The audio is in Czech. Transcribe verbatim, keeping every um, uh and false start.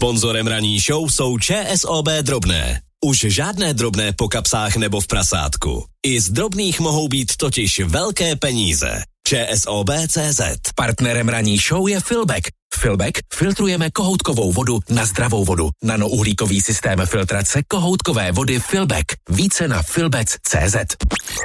Sponzorem ranní show jsou ČSOB drobné. Už žádné drobné po kapsách nebo v prasátku. I z drobných mohou být totiž velké peníze. ČSOB tečka cé zet. Partnerem ranní show je Filbek. Filbek filtrujeme kohoutkovou vodu na zdravou vodu. Nanouhlíkový systém filtrace kohoutkové vody Filbek. Více na filbec tečka cé zet.